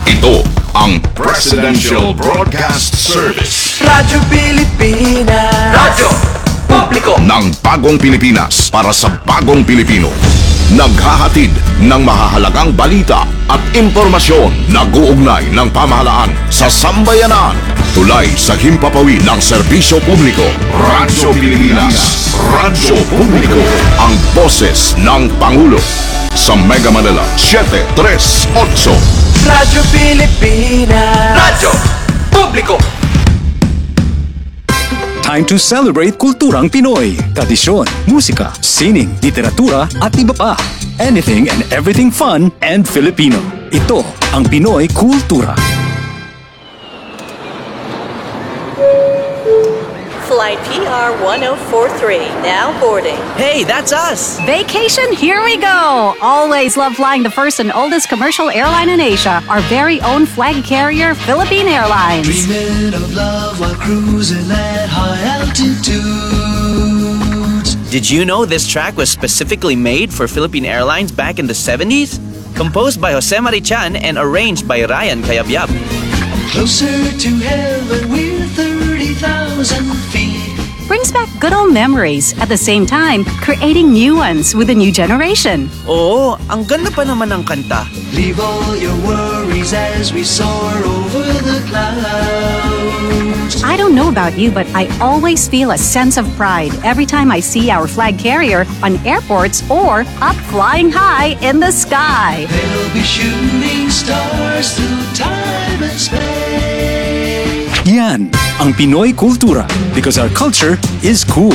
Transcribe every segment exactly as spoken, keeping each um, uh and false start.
Ito ang Presidential Broadcast Service. Radyo Pilipinas. Radyo Publiko ng bagong Pilipinas para sa bagong Pilipino. Naghahatid ng mahahalagang balita at impormasyon na guugnay ng pamahalaan sa sambayanan. Tulay sa himpapawid ng serbisyo publiko. Radyo Pilipinas. Radyo Publiko. Ang boses ng Pangulo. Sa Mega Manila, seven three eight. Radyo Pilipinas. Radyo Publiko. Time to celebrate kulturang Pinoy. Tradisyon, musika, sining, literatura at iba pa. Anything and everything fun and Filipino. Ito ang Pinoy Kultura. Flight P R one oh four three, now boarding. Hey, that's us! Vacation, here we go! Always love flying the first and oldest commercial airline in Asia, our very own flag carrier, Philippine Airlines. Dreaming of love while cruising at high altitudes. Did you know this track was specifically made for Philippine Airlines back in the seventies? Composed by Jose Marichan and arranged by Ryan Cayabyab. Closer to heaven, we're thirty thousand feet. Brings back good old memories, at the same time, creating new ones with a new generation. Oo, ang ganda pa naman ng kanta. Leave all your worries as we soar over the clouds. I don't know about you, but I always feel a sense of pride every time I see our flag carrier on airports or up flying high in the sky. They'll be shooting stars through time and space. Yan ang Pinoy Kultura because our culture is cool.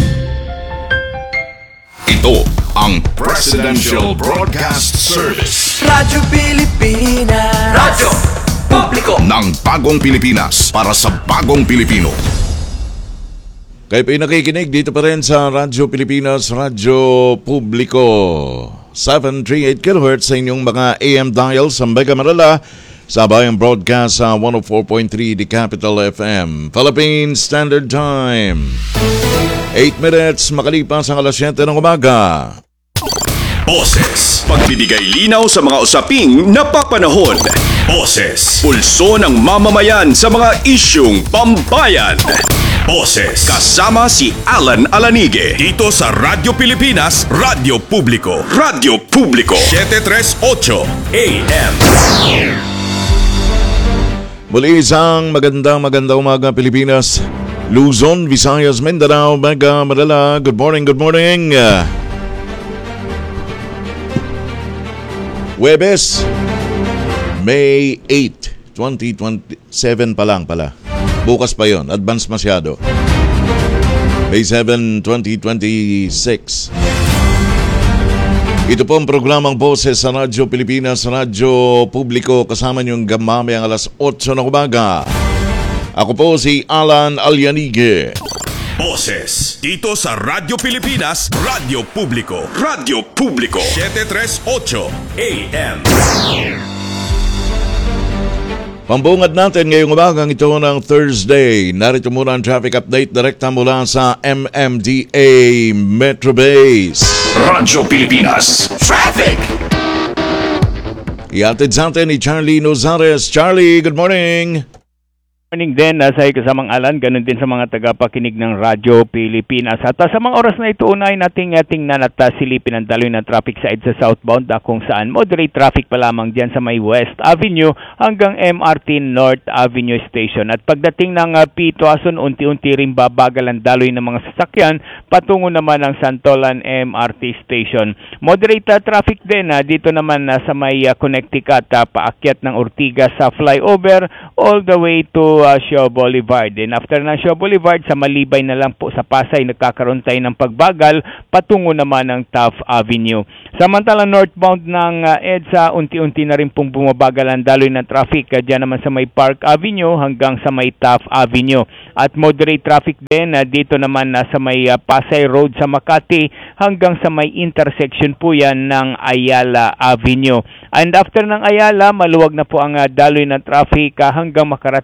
Ito ang Presidential Broadcast Service. Radyo Pilipinas. Radyo Publiko ng bagong Pilipinas para sa bagong Pilipino. Kayo po nakikinig dito pa rin sa Radyo Pilipinas, Radyo Publiko. seven thirty-eight kilohertz sa inyong mga A M dial sa Mega Manila. Sabayang broadcast sa one oh four point three The Capital F M. Philippine Standard Time. eight minutes makalipas ang alas siyete ng umaga. Boses. Pagbibigay linaw sa mga usaping napapanahon. Boses. Pulso ng mamamayan sa mga isyung pambayan. Boses. Kasama si Alan Alanige. Dito sa Radyo Pilipinas, Radyo Publiko. Radyo Publiko. seven three eight A M. Muli isang magandang magandang umaga Pilipinas, Luzon, Visayas, Mindanao, Mega Manila. Good morning, good morning. Huwebes, May eighth, twenty twenty-seven pa lang pala. Bukas pa yon, advance masyado. May seventh, twenty twenty-six. Ito po ang programang Boses sa Radyo Pilipinas, Radyo Publiko. Kasama niyong gamami ang alas eight ng umaga. Ako po si Alan Alanige. Boses. Dito sa Radyo Pilipinas, Radyo Publiko. Radyo Publiko. seven three eight A M. Pambungad natin ngayong umagang ito ng Thursday. Narito muna ang traffic update direkta mula sa M M D A Metro Base. Radyo Pilipinas Traffic. Iatid sa atin ni Charlie Nozares. Charlie, good morning. Morning din uh, sa kasamang Alan, ganun din sa mga tagapakinig ng Radyo Pilipinas. At uh, sa mga oras na ito, unahin nating uh, tingnan at uh, silipin ang daloy ng traffic side sa southbound uh, kung saan moderate traffic pa lamang dyan sa may West Avenue hanggang M R T North Avenue Station. At pagdating ng uh, Pituason, unti-unti rin babagal ang daloy ng mga sasakyan patungo naman ng Santolan M R T Station. Moderate uh, traffic din uh, dito naman uh, sa may uh, Connecticut, uh, paakyat ng Ortigas sa flyover all the way to Uh, Shaw Boulevard. And after ng Shaw Boulevard, sa Malibay na lang po sa Pasay, nagkakaroon tayo ng pagbagal patungo naman ng Taft Avenue. Samantalang northbound ng uh, EDSA, unti-unti na rin pong bumabagal ang daloy ng traffic uh, dyan naman sa may Park Avenue hanggang sa may Taft Avenue. At moderate traffic din uh, dito naman uh, sa may uh, Pasay Road sa Makati hanggang sa may intersection po yan ng Ayala Avenue. And after ng Ayala, maluwag na po ang uh, daloy ng traffic uh, hanggang makarating na po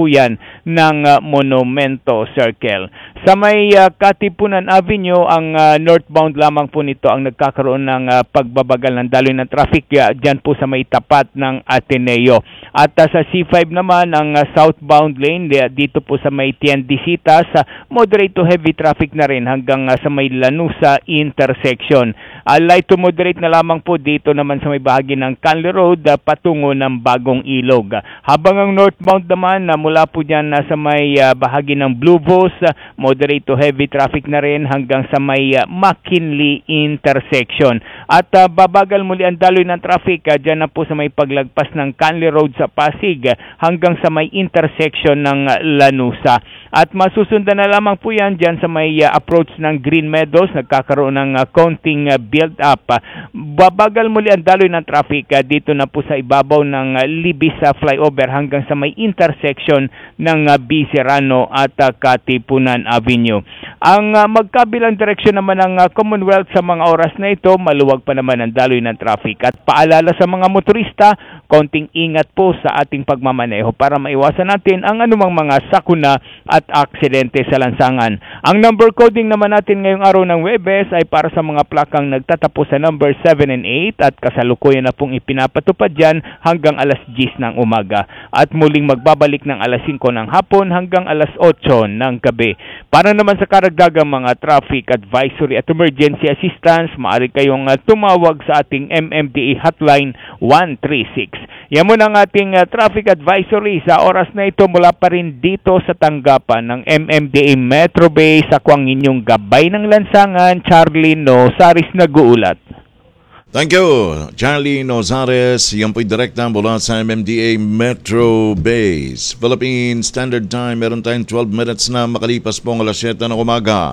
yan ng uh, Monumento Circle. Sa may uh, Katipunan Avenue, ang uh, northbound lamang po nito ang nagkakaroon ng uh, pagbabagal ng daloy ng traffic uh, dyan po sa may tapat ng Ateneo. At uh, sa C five naman, ang uh, southbound lane uh, dito po sa may Tiendesitas, uh, moderate to heavy traffic na rin hanggang uh, sa may Lanusa intersection. Uh, light to moderate na lamang po dito naman sa may bahagi ng Canley Road uh, patungo ng Bagong Ilog. Uh, habang ang northbound naman uh, mula po dyan uh, sa may uh, bahagi ng Blue Bus, uh, moderate to heavy traffic na rin hanggang sa may uh, McKinley intersection. At uh, babagal muli ang daloy ng traffic uh, dyan na po sa may paglagpas ng Canley Road sa Pasig uh, hanggang sa may intersection ng uh, Lanusa. At masusundan na lamang po yan dyan sa may uh, approach ng Green Meadows, nagkakaroon ng uh, counting uh, build-up. Uh, babagal muli ang daloy ng traffic uh, dito na po sa ibabaw ng uh, Libis uh, flyover hanggang sa may intersection ng uh, B. Serrano at uh, Katipunan Avenue. Ang uh, magkabilang direksyon naman ng uh, Commonwealth sa mga oras na ito, maluwag pa naman ang daloy ng traffic. At paalala sa mga motorista, konting ingat po sa ating pagmamaneho para maiwasan natin ang anumang mga sakuna at aksidente sa lansangan. Ang number coding naman natin ngayong araw ng Webes ay para sa mga plakang nagtatapos sa number seven and eight at kasalukuyan na pong ipinapatupad dyan hanggang alas diyes ng umaga. At muling magbabalik ng alas singko ng hapon hanggang alas otso ng gabi. Para naman sa karagdagang mga traffic advisory at emergency assistance, maaari kayong uh, tumawag sa ating M M D A hotline one three six. Yan muna ang ating uh, traffic advisory sa oras na ito mula pa rin dito sa tanggapan ng M M D A Metro Base. Ako ang inyong gabay ng lansangan, Charlie Nozares nag-uulat. Thank you, Charlie Nozares. Yan po'y direkta mula sa M M D A Metro Base. Philippine Standard Time, meron tayong twelve minutes na makalipas pong alas siyete ng umaga.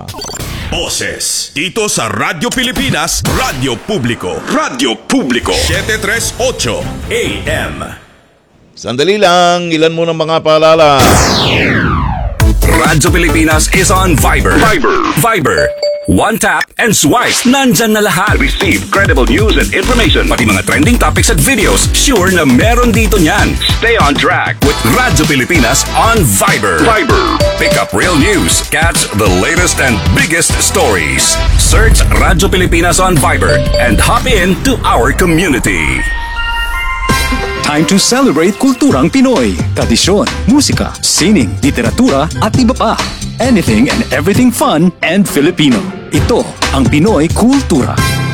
Boses dito sa Radyo Pilipinas, Radyo Publiko. Radyo Publiko seven thirty-eight A M. Sandali lang, ilan muna mga paalala. Radyo Pilipinas is on Viber. Viber. Viber. One tap and swipe. Nandyan na lahat. Receive credible news and information. Pati mga trending topics at videos. Sure na meron dito niyan. Stay on track with Radyo Pilipinas on Viber. Viber. Pick up real news. Catch the latest and biggest stories. Search Radyo Pilipinas on Viber and hop in to our community. Time to celebrate kulturang Pinoy. Tradisyon, musika, sining, literatura at iba pa. Anything and everything fun and Filipino. Ito ang Pinoy Kultura.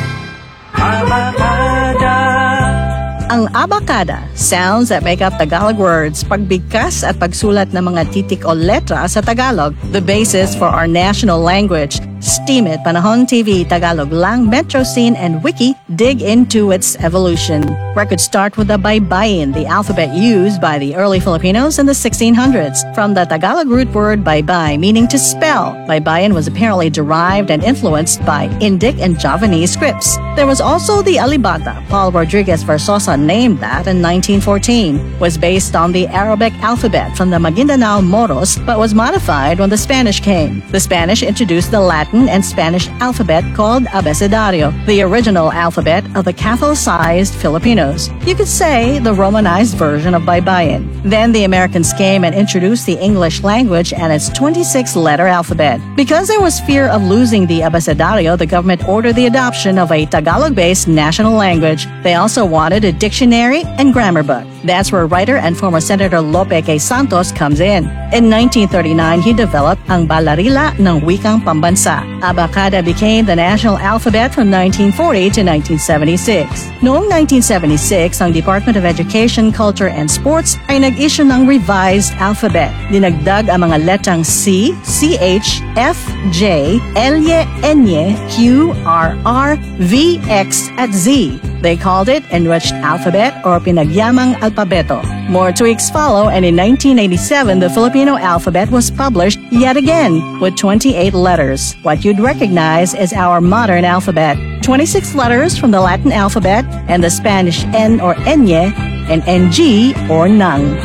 Ang abacada, sounds that make up Tagalog words, pagbigkas at pagsulat ng mga titik o letra sa Tagalog, the basis for our national language. Steam It, Panahon T V, Tagalog Lang, Metro Scene, and Wiki dig into its evolution. Records start with the baybayin, the alphabet used by the early Filipinos in the sixteen hundreds. From the Tagalog root word baybay, meaning to spell, baybayin was apparently derived and influenced by Indic and Javanese scripts. There was also the alibata. Paul Rodriguez Versosa named that in nineteen fourteen. Was based on the Arabic alphabet from the Maguindanao Moros, but was modified when the Spanish came. The Spanish introduced the Latin and Spanish alphabet called abecedario, the original alphabet of the Catholicized Filipinos. You could say the Romanized version of baybayin. Then the Americans came and introduced the English language and its twenty-six letter alphabet. Because there was fear of losing the abecedario, the government ordered the adoption of a Tagalog-based national language. They also wanted a dictionary and grammar book. That's where writer and former Senator Lope K. Santos comes in. In nineteen thirty-nine, he developed ang Balarila ng Wikang Pambansa. Abacada became the national alphabet from nineteen forty to nineteen seventy-six. Noong nineteen seventy-six, ang Department of Education, Culture and Sports ay nag-issue ng revised alphabet. Dinagdag ang mga letrang C, C H, F, J, L, N, Q, R, R, V, X, at Z. They called it Enriched Alphabet or Pinagyamang Alpabeto. More tweaks follow, and in nineteen eighty-seven, the Filipino alphabet was published yet again with twenty-eight letters. What you'd recognize is our modern alphabet. twenty-six letters from the Latin alphabet and the Spanish N or Enye and N G or Nang.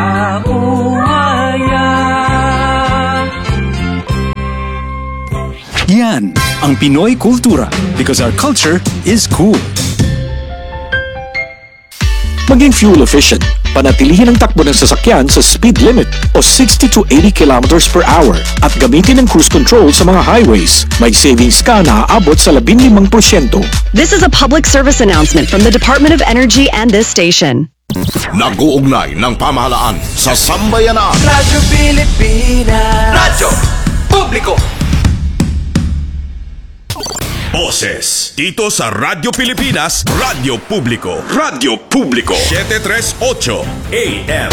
Yan ang Pinoy Kultura because our culture is cool. Maging fuel efficient Panatilihin ang takbo ng sasakyan sa speed limit o sixty to eighty kilometers per hour at gamitin ang cruise control sa mga highways. May savings ka na aabot sa labinlimang porsyento. This is a public service announcement from the Department of Energy and this station. Nag-uugnay ng pamahalaan sa sambayanan. Radyo Pilipinas. Radyo Publiko. Boses dito sa Radyo Pilipinas, Radyo Publiko. Radyo Publiko seven thirty-eight A M.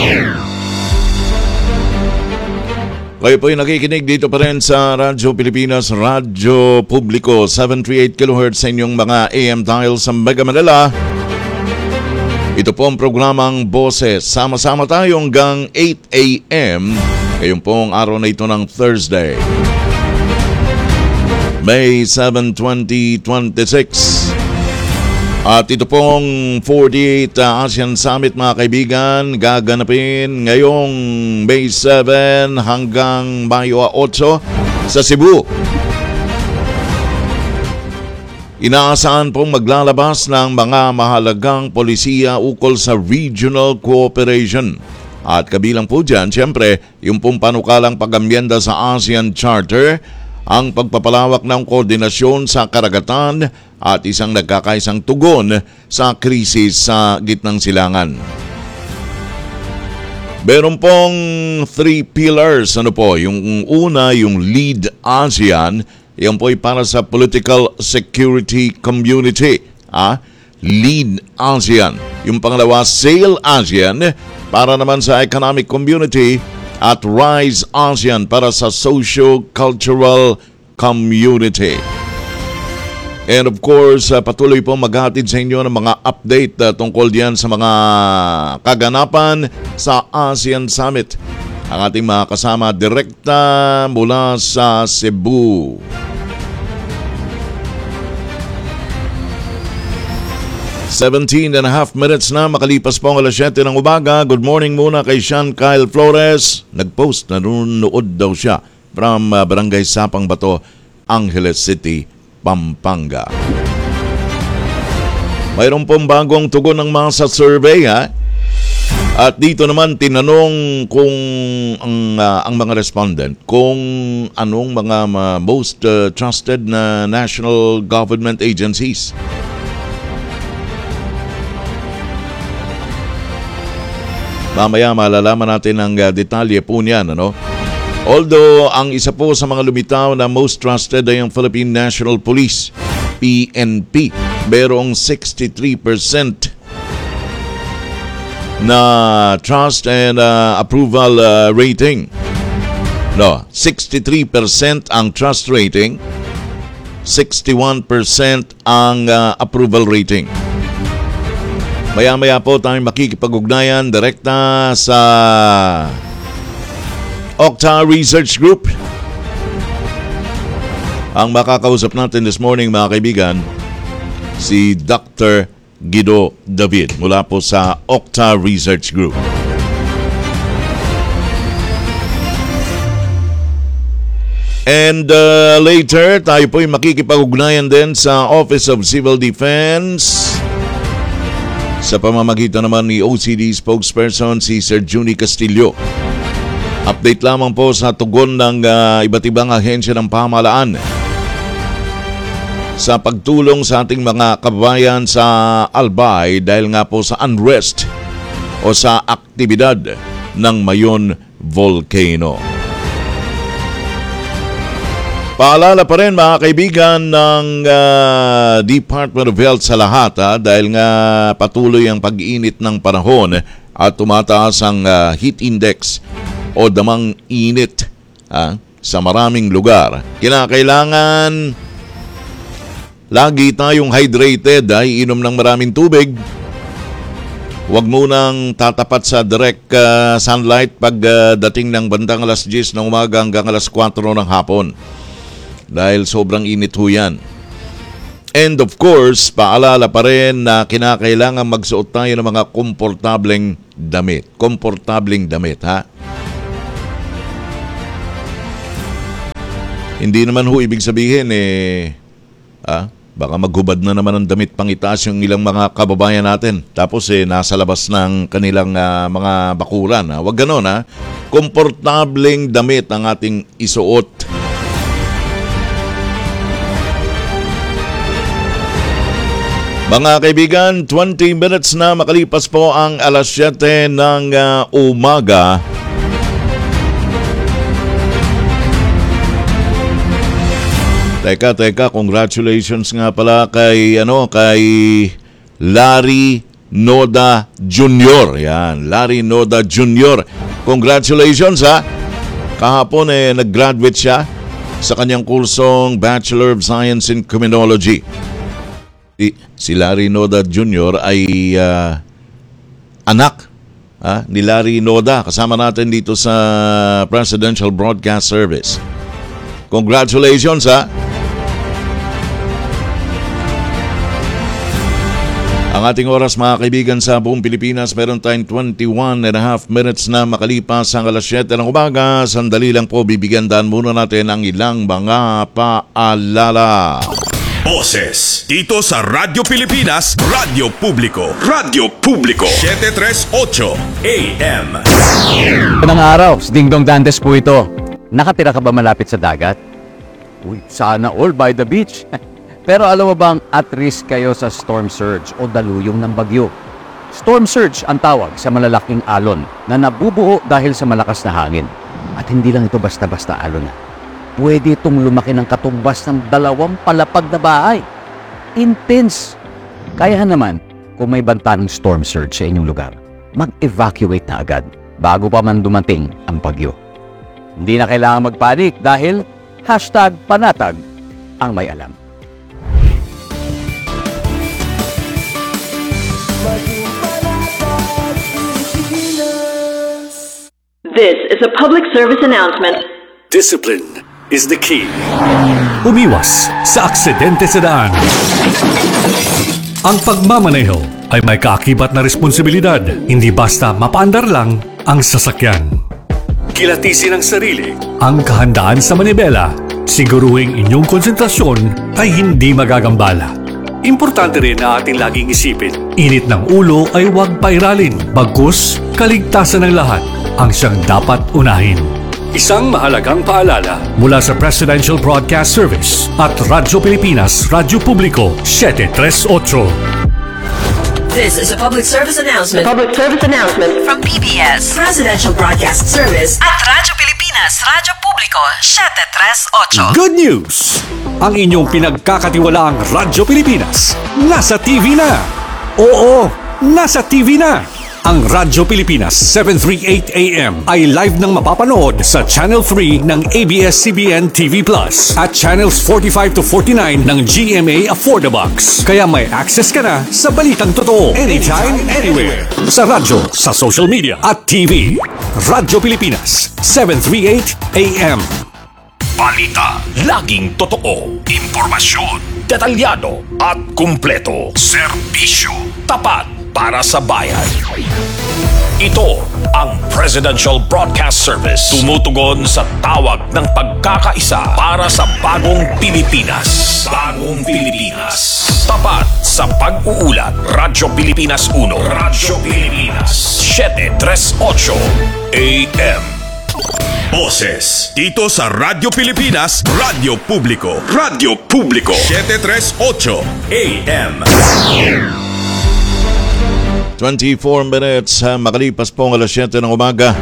Kayo po ay nakikinig dito pa rin sa Radyo Pilipinas, Radyo Publiko, seven thirty-eight kilohertz sa inyong mga A M dial sa Mega Manila. Ito po ang programang Boses. Sama-sama tayo hanggang eight A M ngayong pong araw na ito ng Thursday, May seventh, twenty twenty-six. At ito pong forty-eighth uh, ASEAN Summit, mga kaibigan, gaganapin ngayong May seventh hanggang Mayo eight sa Cebu. Inaasahan pong maglalabas ng mga mahalagang polisiya ukol sa regional cooperation. At kabilang po dyan, siyempre, yung pong panukalang pag-amyenda sa ASEAN Charter, ang pagpapalawak ng koordinasyon sa karagatan at isang nagkakaisang tugon sa krisis sa gitnang silangan. Meron pong three pillars. Ano po? Yung una, yung Lead ASEAN. Yan po ay para sa Political Security Community. Ah? Lead ASEAN. Yung pangalawa, Sail ASEAN, para naman sa Economic Community. At Rise ASEAN para sa Socio-Cultural Community. And of course, uh, patuloy po maghatid sa inyo ng mga update uh, tungkol diyan sa mga kaganapan sa ASEAN Summit. Ang ating mga kasama direkta mula sa Cebu. seventeen and a half minutes na makalipas po ang alas siyete ng umaga. Good morning muna kay Sean Kyle Flores. Nag-post na nunood daw siya from uh, Barangay Sapang Bato, Angeles City, Pampanga. Mayroon pong bagong tugon ng mga sa survey, ha? At dito naman tinanong kung ang, uh, ang mga respondent kung anong mga uh, most uh, trusted na national government agencies. Mamaya malalaman natin ang uh, detalye po niyan, ano? Although, ang isa po sa mga lumitaw na most trusted ay ang Philippine National Police, P N P. Merong sixty-three percent na trust and uh, approval uh, rating. No, sixty-three percent ang trust rating, sixty-one percent ang uh, approval rating. Maya-maya po tayong makikipag-ugnayan direkta sa Okta Research Group. Ang makakausap natin this morning, mga kaibigan, si Doctor Guido David mula po sa Okta Research Group. And uh, later, tayo po'y makikipag-ugnayan din sa Office of Civil Defense sa pamamagitan naman ni O C D spokesperson si Sir Juni Castillo. Update lamang po sa tugon ng uh, iba't ibang ahensya ng pamahalaan sa pagtulong sa ating mga kababayan sa Albay dahil nga po sa unrest o sa aktibidad ng Mayon Volcano. Paalala pa rin, mga kaibigan, ng uh, Department of Health sa lahat, ha, dahil nga patuloy ang pag-init ng panahon at tumataas ang uh, heat index o damang init, ha, sa maraming lugar. Kinakailangan lagi tayong hydrated, ay inom ng maraming tubig. Huwag munang tatapat sa direct uh, sunlight pag uh, dating ng bandang alas diyes ng umaga hanggang alas kwatro ng hapon. Dahil sobrang init ho yan. And of course, paalala pa rin na kinakailangan magsuot tayo ng mga komportableng damit. Komportableng damit, ha? Hindi naman ho ibig sabihin, eh, ah, Baka maghubad na naman ng damit pangitaas yung ilang mga kababayan natin. Tapos eh, nasa labas ng kanilang uh, mga bakuran. Ha? Huwag ganon ha. Komportableng damit ang ating isuot. Mga kaibigan, twenty minutes na makalipas po ang alas siyete ng uh, umaga. Teka, teka, congratulations nga pala kay, ano, kay Larry Noda Junior Yan, Larry Noda Junior Congratulations ha. Kahapon eh, nag-graduate siya sa kanyang kursong Bachelor of Science in Criminology. Si, si Larry Noda Junior ay uh, anak ha, ni Larry Noda. Kasama natin dito sa Presidential Broadcast Service. Congratulations ha. Ang ating oras mga kaibigan sa buong Pilipinas, meron tayong twenty-one and a half minutes na makalipas ang alas siyete ng umaga. Sandali lang po, bibigyan daan muna natin ang ilang mga paalala. Boses dito sa Radyo Pilipinas, Radyo Publiko, Radyo Publiko, seven thirty-eight A M. Magandang araw, Ding Dong Dantes po ito. Nakatira ka ba malapit sa dagat? Uy, sana all by the beach. Pero alam mo bang at risk kayo sa storm surge o daluyong ng bagyo? Storm surge ang tawag sa malalaking alon na nabubuo dahil sa malakas na hangin. At hindi lang ito basta-basta alon na. Pwede itong lumaki ng katumbas ng dalawang palapag na bahay. Intense! Kaya naman, kung may banta ng storm surge sa inyong lugar, mag-evacuate na agad bago pa man dumating ang bagyo. Hindi na kailangan magpanik dahil hashtag panatag ang may alam. This is a public service announcement. Discipline is the key. Umiwas sa aksidente sa daan. Ang pagmamaneho ay may kaakibat na responsibilidad. Hindi basta mapaandar lang ang sasakyan. Kilatisin ang sarili, ang kahandaan sa manibela. Siguruhing inyong konsentrasyon ay hindi magagambala. Importante rin na ating laging isipin, init ng ulo ay huwag pairalin. Bagkus, kaligtasan ng lahat ang siyang dapat unahin. Isang mahalagang paalala mula sa Presidential Broadcast Service at Radyo Pilipinas, Radyo Publiko, seven thirty-eight. This is a public service announcement. Public service announcement From P B S Presidential Broadcast Service at Radyo Pilipinas, Radyo Publiko, seven thirty-eight. Good news! Ang inyong pinagkakatiwalaang Radyo Pilipinas nasa T V na. Oo, nasa T V na. Ang Radyo Pilipinas seven thirty-eight A M ay live nang mapapanood sa Channel three ng A B S C B N T V Plus at Channels forty-five to forty-nine ng G M A Affordabox. Kaya may access ka na sa balitang totoo anytime, anywhere. Sa radyo, sa social media at T V. Radyo Pilipinas seven thirty-eight A M. Balita, laging totoo. Impormasyon, detalyado at kumpleto. Serbisyo, tapat para sa bayan. Ito ang Presidential Broadcast Service. Tumutugon sa tawag ng pagkakaisa para sa bagong Pilipinas. Bagong Pilipinas. Tapat sa pag-uulat. Radyo Pilipinas one. Radyo Pilipinas seven thirty-eight A M. Boses dito sa Radyo Pilipinas, Radyo Publiko, Radyo Publiko seven thirty-eight A M. twenty-four minutes uh, makalipas po ang alas siyete ng umaga.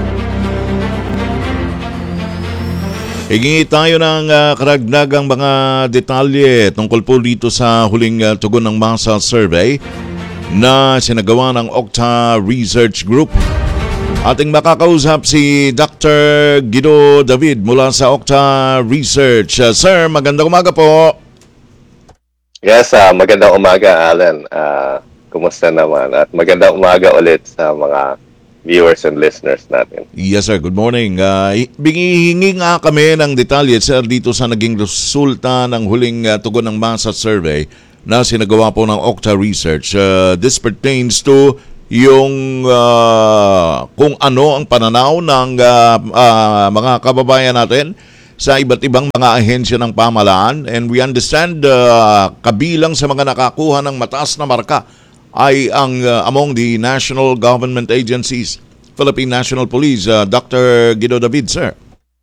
Higingi tayo ng uh, karagdagang mga detalye tungkol po dito sa huling uh, tugon ng masa survey na sinagawa ng Okta Research Group. Ating makakausap si Doctor Guido David mula sa Okta Research. Uh, sir, magandang umaga po. Yes, uh, magandang umaga, Alan. Uh, Kumusta naman? At magandang umaga ulit sa mga viewers and listeners natin. Yes sir, good morning. Uh, Bingihingi nga kami ng detalye sir dito sa naging resulta ng huling uh, tugon ng masa survey na sinagawa po ng Okta Research. Uh, this pertains to yung uh, kung ano ang pananaw ng uh, uh, mga kababayan natin sa iba't ibang mga ahensya ng pamahalaan. And we understand uh, kabilang sa mga nakakuha ng mataas na marka ay ang uh, among the national government agencies, Philippine National Police, uh, Doctor Guido David, sir.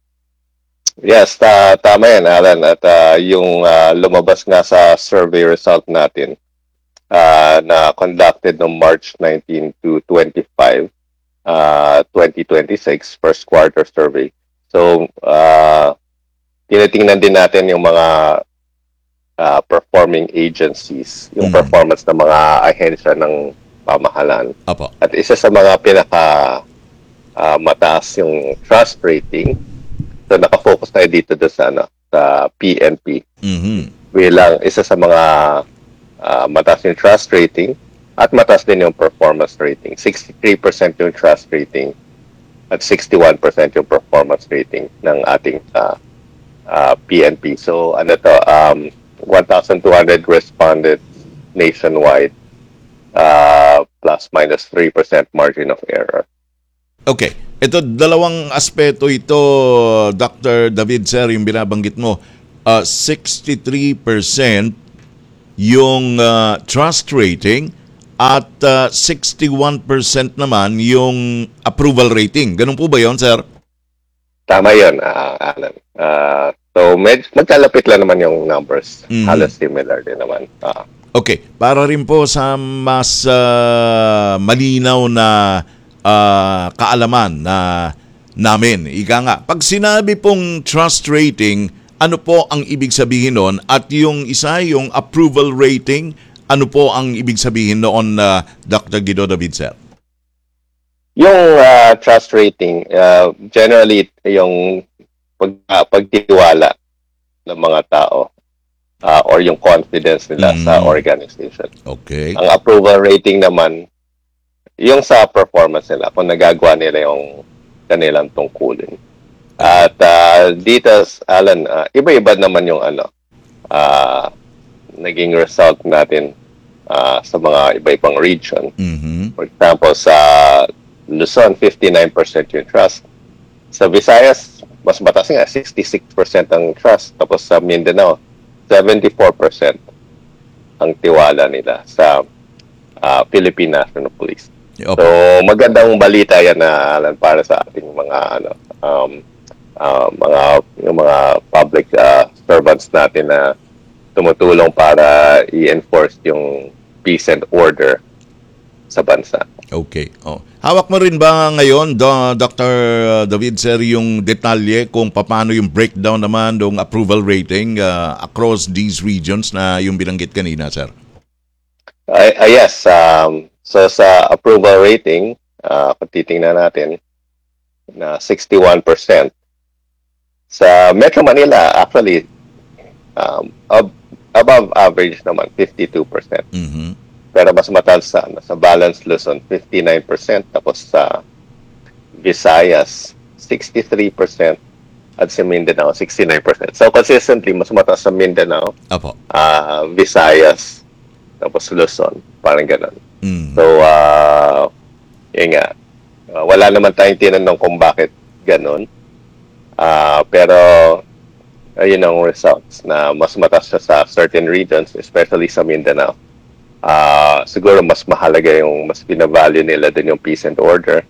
Yes, ta tama yan, Alan. At uh, yung uh, lumabas nga sa survey result natin uh, na conducted noong March nineteenth to twenty-fifth, uh, twenty twenty-six, first quarter survey. So, uh, tinitingnan din natin yung mga uh, performing agencies, yung mm. performance ng mga ahensya ng pamahalaan. Apo. At isa sa mga pinaka uh, mataas yung trust rating. So, nakafocus tayo dito doon sa, ano, sa P N P. Mm-hmm. Bilang isa sa mga uh, mataas yung trust rating at mataas din yung performance rating. sixty-three percent yung trust rating at sixty-one percent yung performance rating ng ating uh, uh, P N P. So, ano to, um, one thousand two hundred respondents nationwide, uh, plus minus three percent margin of error. Okay. Ito, dalawang aspeto ito, Doctor David, sir, yung binabanggit mo. Uh, sixty-three percent yung uh, trust rating at uh, sixty-one percent naman yung approval rating. Ganun po ba yun, sir? Tama yun, uh, Alan. Uh, so, med- magkalapit lang naman yung numbers. Mm-hmm. Halos similar din naman. Uh, okay. Para rin po sa mas uh, malinaw na Uh, kaalaman na namin. Ika nga, pag sinabi pong trust rating, ano po ang ibig sabihin noon? At yung isa, yung approval rating, ano po ang ibig sabihin noon, uh, Doctor Guido David, sir? Yung uh, trust rating, uh, generally, yung pag, uh, pagtitiwala ng mga tao uh, or yung confidence nila mm. sa organization. Okay. Ang approval rating naman, yung sa performance nila, kung nagagawa nila yung kanilang tungkulin. At uh, dito, Alan, uh, iba-iba naman yung ano, uh, naging result natin uh, sa mga iba-ibang region. Mm-hmm. For example, sa Luzon, fifty-nine percent yung trust. Sa Visayas, mas mataas nga, sixty-six percent ang trust. Tapos sa Mindanao, seventy-four percent ang tiwala nila sa uh, Philippine National Police. Okay. So, magandang balita yan na Alan, para sa ating mga ano um, uh, mga yung mga public uh, servants natin na tumutulong para i-enforce yung peace and order sa bansa. Okay. Oh. Hawak mo rin ba ngayon, Do, Doctor David, sir, yung detalye kung paano yung breakdown naman ng approval rating uh, across these regions na yung binanggit kanina, sir? Uh, uh, yes. Um, So sa approval rating, uh, kung titingnan natin, na sixty-one percent. Sa Metro Manila, actually, um, ab- above average naman, fifty-two percent. Mm-hmm. Pero mas mataas sa, sa Balance Luzon, fifty-nine percent. Tapos sa Visayas, sixty-three percent. At sa Mindanao, sixty-nine percent. So consistently, mas mataas sa Mindanao, Apo. Uh, Visayas, tapos Luzon, parang ganun. Mm. So, uh, yun nga. Uh, wala naman tayong tinanong kung bakit ganun. Uh, pero, ayun ang results na mas mataas siya sa certain regions, especially sa Mindanao. Uh, siguro mas mahalaga yung mas pinavalue nila dun yung peace and order.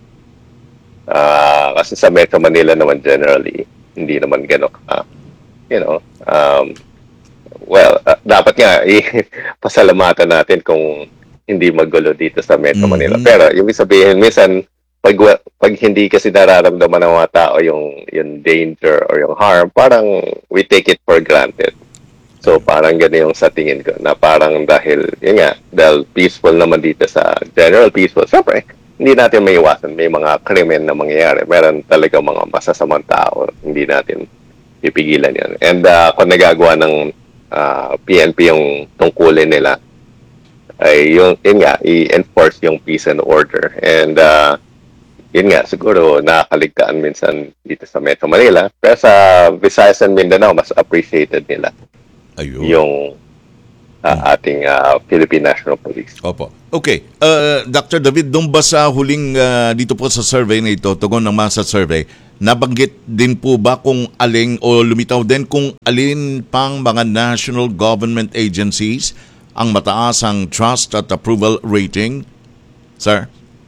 Uh, kasi sa Metro Manila naman generally, hindi naman gano'n, uh, you know, um, well, uh, dapat nga, pasalamatan natin kung hindi magulo dito sa Metro mm-hmm. Manila. Pero, yung sabihin, minsan, pag, pag hindi kasi nararamdaman ng mga tao yung, yung danger or yung harm, parang we take it for granted. So, parang gano'n yung sa tingin ko, na parang dahil, yun nga, dahil peaceful naman dito sa general peaceful, syempre, hindi natin may iwasan. May mga krimen na mangyayari. Meron talaga mga masasamang tao. Hindi natin pipigilan yan. And uh, kung nagagawa ng uh, P N P yung tungkulin nila, ay yung, yun nga, i-enforce yung peace and order. And, uh, yun nga, siguro nakakaligtaan minsan dito sa Metro Manila. Pero sa Visayas and Mindanao, mas appreciated nila. Ayun. Yung uh, ating uh, Philippine National Police. Opo. Okay. Uh, Doctor David, doon ba sa huling, uh, dito po sa survey na ito, tugon ng masa survey, nabanggit din po ba kung aling o lumitaw din kung alin pang mga national government agencies ang mataas ang trust at approval rating? Sir?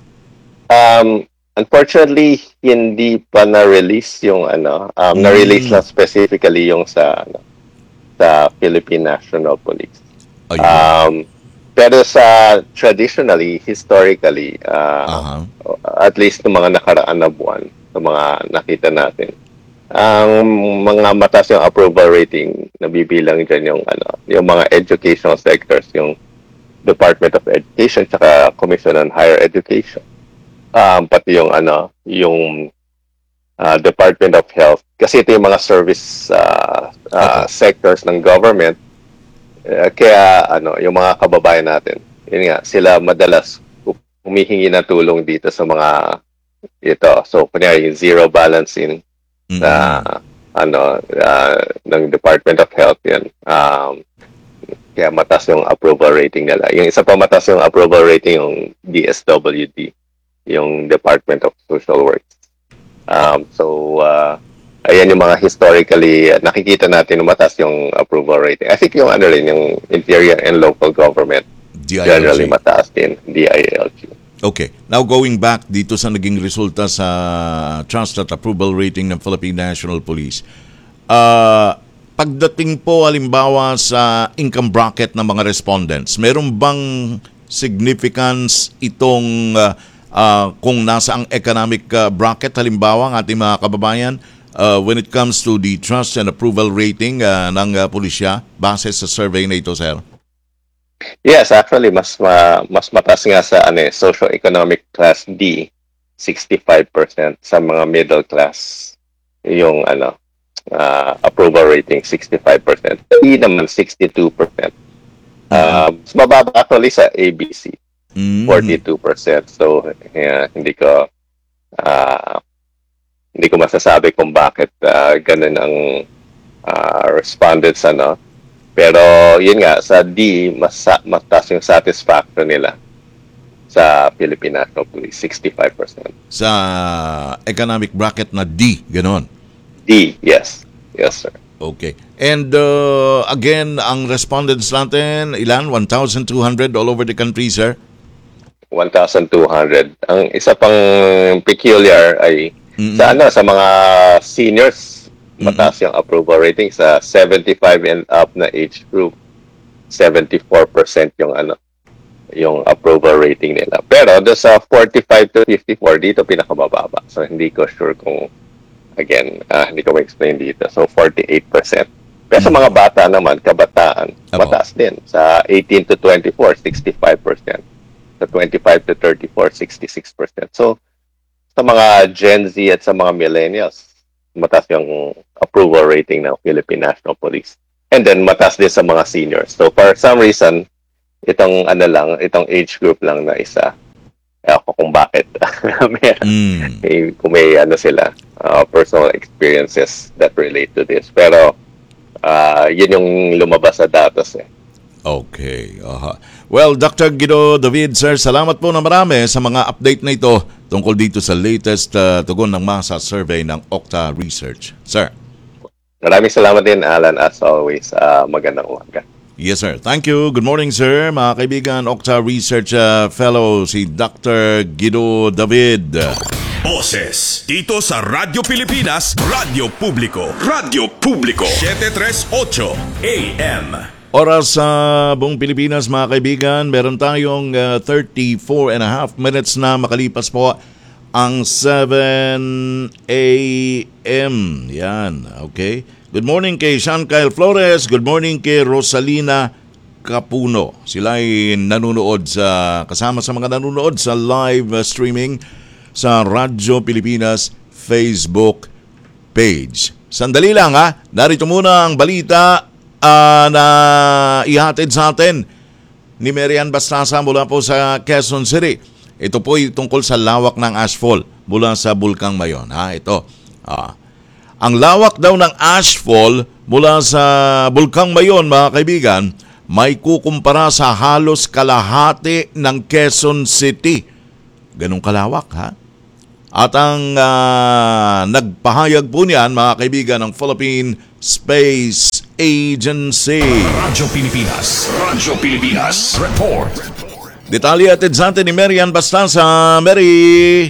Um, unfortunately, hindi pa na-release yung ano, um, Mm. na-release lang specifically yung sa ano, sa Philippine National Police. Ayun. Um, pero sa traditionally, historically, uh, at least ng mga nakaraan na buwan, sa mga nakita natin, ang mga mataas yung approval rating, nabibilang dyan yung ano, yung mga educational sectors, yung Department of Education tsaka Commission on Higher Education. Um, pati yung ano, yung uh, Department of Health, kasi ito yung mga service uh, uh, sectors ng government. Uh, kaya ano, yung mga kababayan natin, yun nga, sila madalas humihingi ng tulong dito sa mga ito. So, kunyari yung zero balancing na ano uh, ng Department of Health, yan. Um, kaya mataas yung approval rating nila. Yung isa pa mataas yung approval rating yung D S W D, yung Department of Social Works. Um, so, uh, ayan yung mga historically, uh, nakikita natin na mataas yung approval rating. I think yung ano rin, yung Interior and Local Government, D I L G. generally mataas din, D I L G. Okay. Now going back dito sa naging resulta sa trust at approval rating ng Philippine National Police. Uh, pagdating po halimbawa sa income bracket ng mga respondents, meron bang significance itong uh, uh, kung nasa ang economic uh, bracket halimbawa ng ating mga kababayan uh, when it comes to the trust and approval rating uh, ng uh, pulisya base sa survey na ito, sir? Yes, actually mas ma, mas mataas nga sa ano, socio-economic class D, sixty-five percent, sa mga middle class yung ano uh, approval rating, sixty-five percent. E naman sixty-two percent. Uh, mas mababa actually sa A B C, mm-hmm. forty-two percent. So yeah, hindi ko uh, hindi ko masasabi kung bakit uh, ganun ang uh, respondents ano. Pero yun nga, sa D, mas mataas yung satisfaction nila sa Philippine National Police, sixty-five percent. Sa economic bracket na D, ganon? D, yes. Yes, sir. Okay. And uh, again, ang respondents natin, ilan? one thousand two hundred all over the country, sir? one thousand two hundred. Ang isa pang peculiar ay mm-hmm. sa ano, sa mga seniors, mataas yung approval rating sa seventy-five and up na age group. seventy-four percent yung ano, yung approval rating nila. Pero do sa forty-five to fifty-four, dito pinakamababa. So hindi ko sure kung, again, uh, hindi ko ma-explain dito. So forty-eight percent. Pero sa mga bata naman, kabataan, mataas din. Sa eighteen to twenty-four, sixty-five percent. Sa twenty-five to thirty-four, sixty-six percent. So sa mga Gen Z at sa mga millennials, mataas yung approval rating ng Philippine National Police. And then, mataas din sa mga seniors. So, for some reason, itong ano lang, itong age group lang na isa, ako kung bakit. may, mm. may, kung may ano sila, uh, personal experiences that relate to this. Pero, uh, yun yung lumabas sa datos eh. Okay. Aha. Well, Doctor Guido David, sir, salamat po na marami sa mga update na ito tungkol dito sa latest uh, tugon ng masa survey ng Okta Research. Sir. Maraming salamat din, Alan, as always. Uh, magandang umaga. Yes, sir. Thank you. Good morning, sir. Mga kaibigan, Okta Research uh, Fellow, si Doctor Guido David. Boses dito sa Radyo Pilipinas, Radyo Publiko. Radyo Publiko, seven thirty-eight A M. Oras sa buong Pilipinas, mga kaibigan, meron tayong uh, thirty-four and a half minutes na makalipas po ang seven A M. Yan, okay. Good morning kay Sean Kyle Flores. Good morning kay Rosalina Capuno. Sila ay nanonood sa, kasama sa mga nanonood sa live uh, streaming sa Radyo Pilipinas Facebook page. Sandali lang ha, narito muna ang balita Uh, na ihatid sa atin ni Marian Bastasa mula po sa Quezon City. Ito po ay tungkol sa lawak ng ashfall mula sa Bulkang Mayon. Ha, ito. Ah. Ang lawak daw ng ashfall mula sa Bulkang Mayon, mga kaibigan, may kukumpara sa halos kalahati ng Quezon City. Ganong kalawak, ha? At ang uh, nagpahayag po niyan, mga kaibigan, ng Philippine Space Agency. Radyo Pilipinas. Radyo Pilipinas. Report. Detalye atid sa atin ni Marian Bastasa. Mary!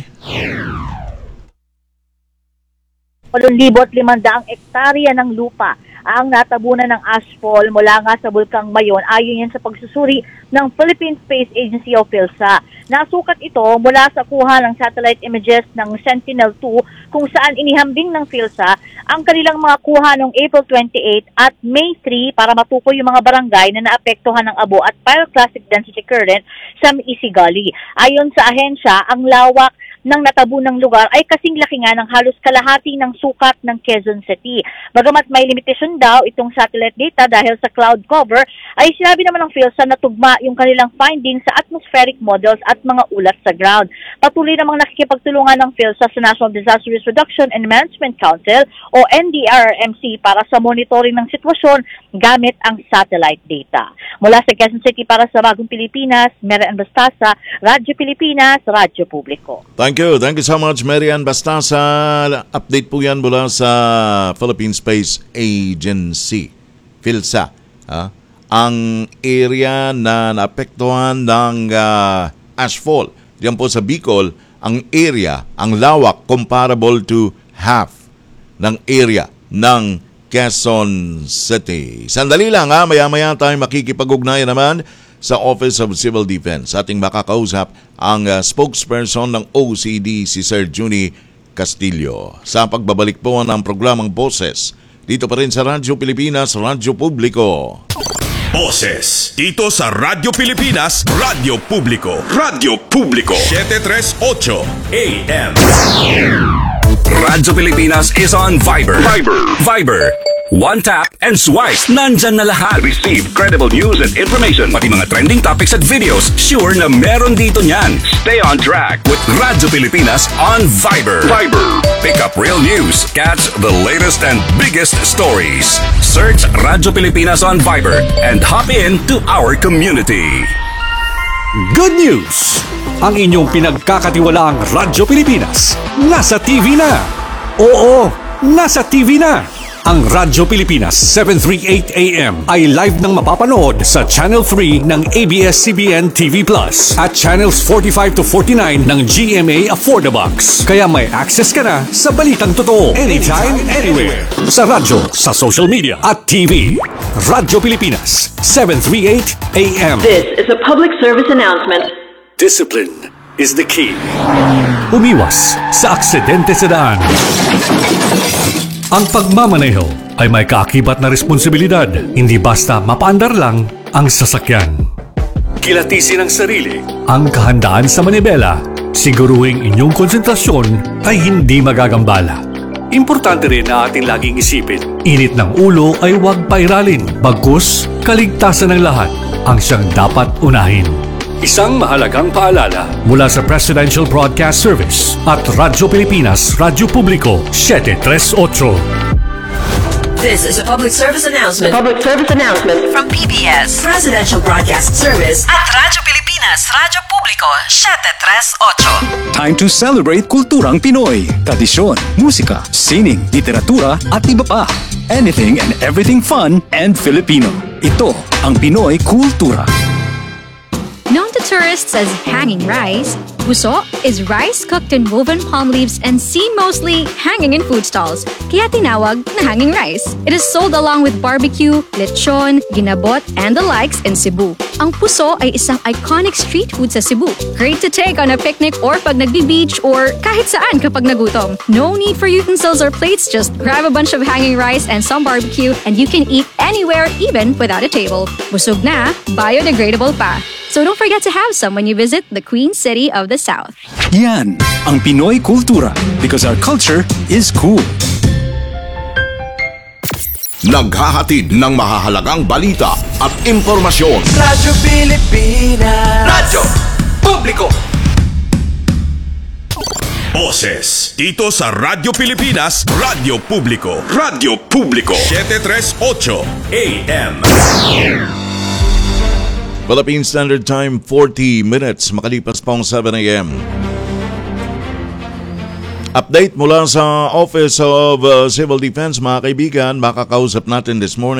eight thousand limandang ektarya ng lupa ang natabunan ng ashfall mula nga sa Bulkang Mayon ayon yan sa pagsusuri ng Philippine Space Agency o PhilSA. Nasukat ito mula sa kuha ng satellite images ng Sentinel two kung saan inihambing ng PhilSA ang kanilang mga kuha noong April twenty-eighth at May three para matukoy yung mga barangay na naapektuhan ng abo at pyroclastic density current sa Isigali. Ayon sa ahensya, ang lawak ng natabunang lugar ay kasing laki nga ng halos kalahati ng sukat ng Quezon City. Bagamat may limitasyon daw itong satellite data dahil sa cloud cover, ay sinabi naman ng PhilSA na tugma yung kanilang findings sa atmospheric models at mga ulat sa ground. Patuloy namang nakikipagtulungan ng PhilSA sa National Disaster Risk Reduction and Management Council o N D R R M C para sa monitoring ng sitwasyon gamit ang satellite data. Mula sa Quezon City para sa Bagong Pilipinas, Marian Bastasa, Radyo Pilipinas, Radyo Publiko. Thank you. Thank you so much, Marian Bastasa. Update po yan mula sa Philippine Space Agency, PhilSA. Ah, ang area na naapektuhan ng uh, ashfall, diyan po sa Bicol, ang area, ang lawak, comparable to half ng area ng Quezon City. Sandali lang ha, maya-maya tayo makikipag-ugnayan naman sa Office of Civil Defense. Ating makakausap ang uh, spokesperson ng O C D, si Sir Juni Castillo. Sa pagbabalik po ng programang Boses, dito pa rin sa Radyo Pilipinas, Radyo Publiko. Boses, dito sa Radyo Pilipinas, Radyo Publiko. Radyo Publiko, seven thirty-eight A M. Radyo Pilipinas is on Viber. Viber. Viber. One tap and swipe. Nandyan na lahat. Receive credible news and information. Pati mga trending topics at videos. Sure na meron dito niyan. Stay on track with Radyo Pilipinas on Viber. Viber. Pick up real news. Catch the latest and biggest stories. Search Radyo Pilipinas on Viber and hop in to our community. Good news! Ang inyong pinagkakatiwalaang Radyo Pilipinas nasa T V na. Oo, nasa T V na. Ang Radyo Pilipinas seven thirty-eight A M ay live nang mapapanood sa Channel three ng A B S C B N T V Plus at Channels forty-five to forty-nine ng G M A Affordabox. Kaya may access ka na sa balitang totoo anytime, anywhere. Sa radyo, sa social media at T V. Radyo Pilipinas seven thirty-eight A M. This is a public service announcement. Discipline is the key. Umiwas sa aksidente sa daan. Ang pagmamaneho ay may kaakibat na responsibilidad, hindi basta mapaandar lang ang sasakyan. Kilatisin ang sarili, ang kahandaan sa manibela, siguruhing inyong konsentrasyon ay hindi magagambala. Importante rin na ating laging isipin, init ng ulo ay huwag pairalin, bagkus kaligtasan ng lahat ang siyang dapat unahin. Isang mahalagang paalala mula sa Presidential Broadcast Service at Radyo Pilipinas, Radyo Publiko, seven thirty-eight. This is a public service announcement. Public service announcement from P B S Presidential Broadcast Service at Radyo Pilipinas, Radyo Publiko, seven thirty-eight. Time to celebrate kulturang Pinoy. Tradisyon, musika, sining, literatura at iba pa. Anything and everything fun and Filipino. Ito ang Pinoy Kultura. Known to tourists as hanging rice, puso is rice cooked in woven palm leaves and seen mostly hanging in food stalls, kaya tinawag na hanging rice. It is sold along with barbecue, lechon, ginabot, and the likes in Cebu. Ang puso ay isang iconic street food sa Cebu. Great to take on a picnic or pag nagbi-beach or kahit saan kapag nagutom. No need for utensils or plates, just grab a bunch of hanging rice and some barbecue and you can eat anywhere even without a table. Busog na, biodegradable pa. So don't forget to have some when you visit the Queen City of the South. Yan ang Pinoy Kultura because our culture is cool. Naghahatid ng mahahalagang balita at impormasyon. Radyo Pilipinas. Radyo Publiko. Boses, dito sa Radyo Pilipinas, Radyo Publiko. Radyo Publiko, seven thirty-eight A M. Philippine Standard Time, forty minutes, makalipas pa ang seven A M. Update mula sa Office of uh, Civil Defense, mga kaibigan, makakausap natin this morning